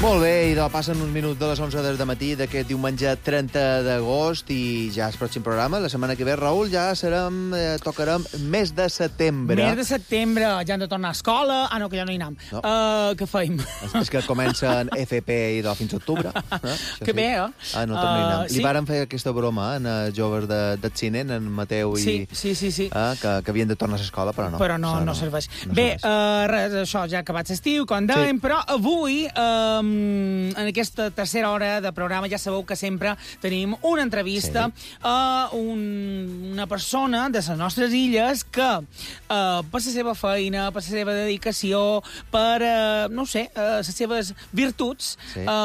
Molt bé, idò, passen uns minuts de les 11 del matí d'aquest diumenge 30 d'agost i ja és pròxim programa. La setmana que ve, Raül, ja tocarem mes de setembre. Mes de setembre, ja hem de tornar a escola. Ah, no, que ja no hi anem. No. Què feim? És que comencen FP idò fins a octubre. Que bé, eh? Ah, no tornem a anar. sí. Li varen fer aquesta broma, en joves del cine, en Mateu i... Sí. Que havien de tornar a l'escola, però no. Però no serveix. Bé, res, això, ja ha acabat l'estiu, com dèiem, però avui, en aquesta tercera hora de programa, ja sabeu que sempre tenim una entrevista a una persona de les nostres illes que, per la seva feina, per la seva dedicació, per, no sé, les seves virtuts,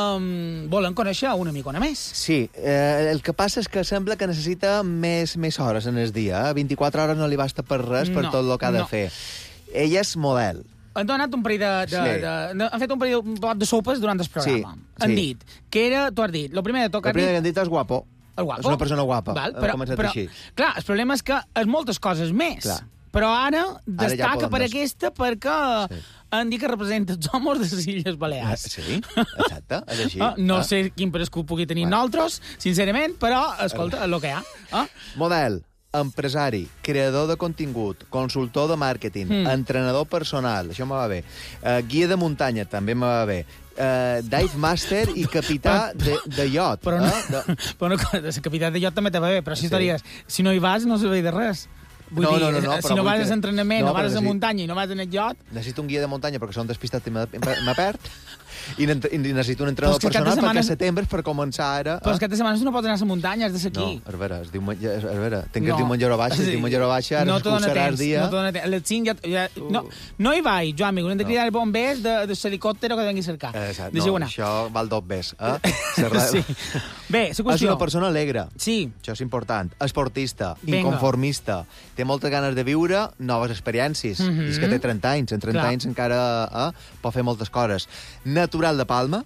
volen conèixer una micona més. Sí, el que passa és que sembla que necessita més hores en el dia. 24 hores no li basta per res, per tot el que ha de fer. Ella és model. Han donat un parell han fet un parell de sopes durant el programa. Han dit que era, tu has dit, el primer de tot El primer que han dit és guapo. El guapo. És una persona guapa. Però, així. clar, el problema és que és moltes coses més. Clar. Però ara destaca ja per aquesta perquè han dit que representa els homes de les Illes Balears. Sí, exacte, és així. No sé quin prescut pugui tenir nosaltres, sincerament, però, escolta, el que hi ha. Model, empresari, creador de contingut, consultor de màrqueting, entrenador personal, això me va bé, guia de muntanya, també me va bé, dive master i capità de iot. Però no, el capità de iot també te va bé, però si estaries, si no hi vas, no serveix de res. Vull dir, si no vas a l'entrenament, no vas a muntanya i no vas en el iot... Necessito un guia de muntanya perquè som despistat i me perd. I necessito un entrenador personal perquè setembre és per començar ara... Però és que de setmanes no pots anar a la muntanya, has de ser aquí. No, és vera, tenc el diumenge hora baixa, el diumenge hora baixa, ara s'excursarà el dia... No t'ho dona temps, a les 5 no hi vaig, Joan, amic, hem de cridar bombers de l'helicòptero que vengui a cercar. Exacte, no, això val dos bes. Sí. Bé, la qüestió... És una persona alegre. Sí. Això és important. Esportista, inconformista, té moltes ganes de viure noves experiències. És que té 30 anys, en 30 anys encara pot fer moltes coses. Natural de Palma,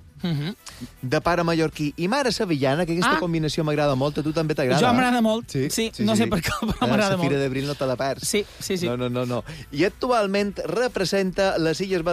de pare mallorquí i mare sevillana, que aquesta combinació m'agrada molt, a tu també t'agrada. Jo m'agrada molt, sí, no sé per què, però m'agrada molt. La Fira d'Abril no te la perds. Sí. No. I actualment representa les Illes Balears